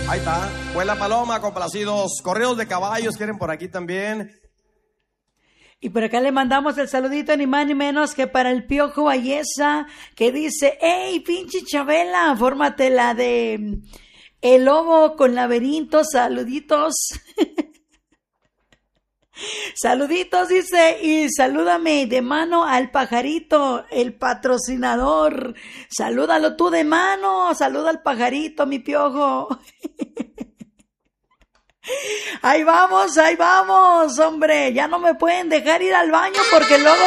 Ahí está. Vuela paloma, complacidos. Correos de caballos quieren por aquí también. Y por acá le mandamos el saludito ni más ni menos que para el Piojo Valleza, que dice: ¡Ey, pinche Chabela! Fórmate la de El Lobo con Laberinto, saluditos. Saluditos, dice, y salúdame de mano al pajarito, el patrocinador. Salúdalo tú de mano, saluda al pajarito, mi Piojo. Ahí vamos, hombre. Ya no me pueden dejar ir al baño porque luego